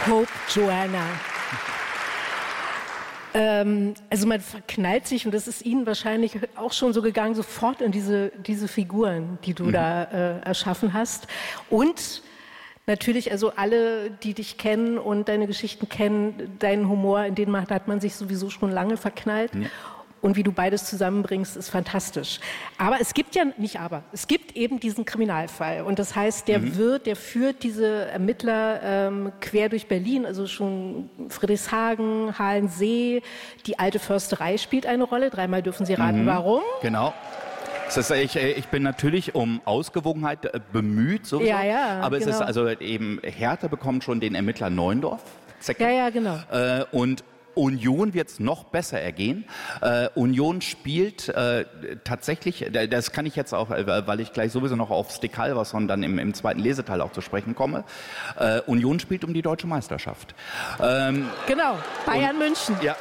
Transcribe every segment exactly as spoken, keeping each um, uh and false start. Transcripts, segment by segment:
Hope Joanna. Ähm, also man verknallt sich, und das ist Ihnen wahrscheinlich auch schon so gegangen, sofort in diese, diese Figuren, die du mhm. da äh, erschaffen hast. Und natürlich, also alle, die dich kennen und deine Geschichten kennen, deinen Humor, in den hat man sich sowieso schon lange verknallt. Ja. Und wie du beides zusammenbringst, ist fantastisch. Aber es gibt ja, nicht aber, es gibt eben diesen Kriminalfall. Und das heißt, der mhm. wird, der führt diese Ermittler ähm, quer durch Berlin, also schon Friedrichshagen, Halensee, die alte Försterei spielt eine Rolle. Dreimal dürfen Sie raten, mhm. warum. Genau. Das heißt, ich, ich bin natürlich um Ausgewogenheit bemüht, sowieso. Ja, ja, aber genau. es ist also eben, Hertha bekommt schon den Ermittler Neuendorf. Ja, ja, genau. Äh, und Union wird es noch besser ergehen. Äh, Union spielt äh, tatsächlich, das kann ich jetzt auch, weil ich gleich sowieso noch auf Stig Halvarsson dann im, im zweiten Leseteil auch zu sprechen komme. Äh, Union spielt um die deutsche Meisterschaft. Ähm, genau, Bayern und, München. Ja.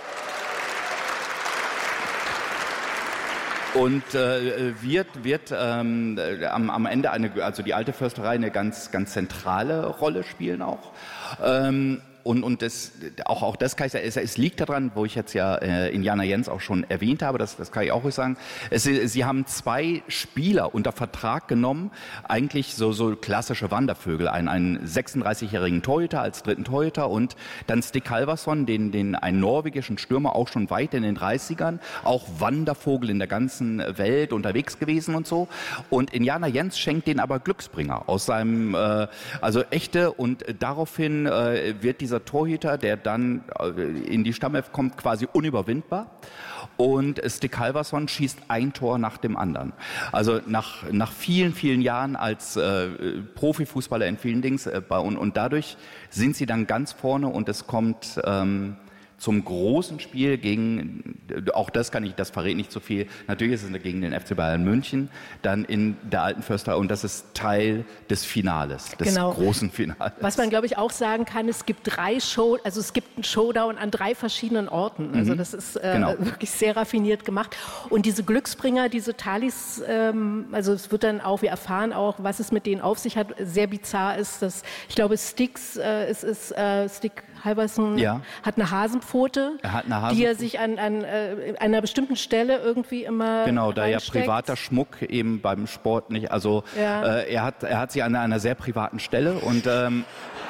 Und äh, wird, wird ähm, am, am Ende eine, also die alte Försterei eine ganz, ganz zentrale Rolle spielen auch. Ähm, Und, und das, auch, auch das kann ich sagen, es, es liegt daran, wo ich jetzt ja äh, Indiana Jens auch schon erwähnt habe, das, das kann ich auch ruhig sagen. Es, sie haben zwei Spieler unter Vertrag genommen, eigentlich so, so klassische Wandervögel, einen, einen sechsunddreißigjährigen Torhüter als dritten Torhüter und dann Stig Halvarsson, den, den, einen norwegischen Stürmer, auch schon weit in den dreißigern, auch Wandervogel in der ganzen Welt unterwegs gewesen und so. Und Indiana Jens schenkt den aber Glücksbringer aus seinem, äh, also echte, und daraufhin äh, wird dieser Dieser Torhüter, der dann in die Stammelf kommt, quasi unüberwindbar. Und Stig Halvarsson schießt ein Tor nach dem anderen. Also nach, nach vielen, vielen Jahren als äh, Profifußballer in vielen Dings. Äh, und, und dadurch sind sie dann ganz vorne und es kommt ähm, zum großen Spiel gegen, auch das kann ich, das verrät nicht so viel, natürlich ist es gegen den F C Bayern München, dann in der alten Förster, und das ist Teil des Finales, des genau. großen Finales. Was man, glaube ich, auch sagen kann, es gibt drei Show, also es gibt einen Showdown an drei verschiedenen Orten. Also das ist äh, genau. wirklich sehr raffiniert gemacht. Und diese Glücksbringer, diese Talis, ähm, also es wird dann auch, wir erfahren auch, was es mit denen auf sich hat, sehr bizarr ist, dass, ich glaube, Stigs, äh, es ist, äh, Stig Halvarsson ja. hat eine Hasenpfote, er hat eine Hasenpfote, die er sich an, an äh, einer bestimmten Stelle irgendwie immer genau, da ja reinsteckt. Privater Schmuck eben beim Sport nicht, also ja. äh, er hat er hat sie an einer sehr privaten Stelle und ähm,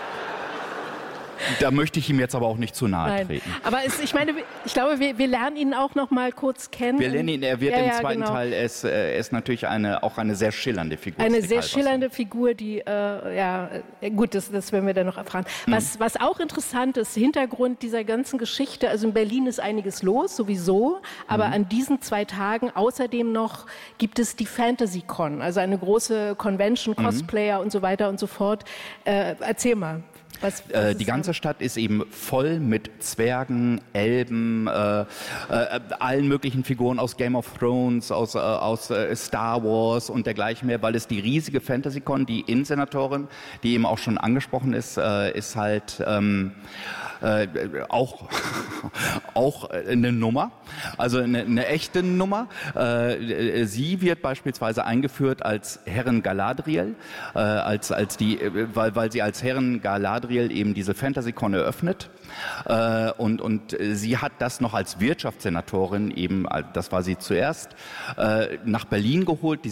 da möchte ich ihm jetzt aber auch nicht zu nahe Nein. treten. Aber es, ich meine, ich glaube, wir, wir lernen ihn auch noch mal kurz kennen. Wir lernen ihn, er wird ja, im ja, zweiten genau. Teil, er ist, er ist natürlich eine, auch eine sehr schillernde Figur. Eine sehr schillernde Figur, die, äh, ja, gut, das, das werden wir dann noch erfahren. Mhm. Was, was auch interessant ist, Hintergrund dieser ganzen Geschichte, also in Berlin ist einiges los, sowieso, aber mhm. an diesen zwei Tagen außerdem noch gibt es die FantasyCon, also eine große Convention, Cosplayer mhm. und so weiter und so fort. Äh, erzähl mal. Was, was äh, die ganze Stadt ist eben voll mit Zwergen, Elben, äh, äh, allen möglichen Figuren aus Game of Thrones, aus, äh, aus äh, Star Wars und dergleichen mehr, weil es die riesige FantasyCon, die Innensenatorin, die eben auch schon angesprochen ist, äh, ist halt ähm, äh, auch, auch eine Nummer, also eine, eine echte Nummer. Äh, sie wird beispielsweise eingeführt als Herren Galadriel, äh, als, als die, weil, weil sie als Herren Galadriel eben diese FantasyCon eröffnet äh, und, und sie hat das noch als Wirtschaftssenatorin eben, das war sie zuerst, äh, nach Berlin geholt.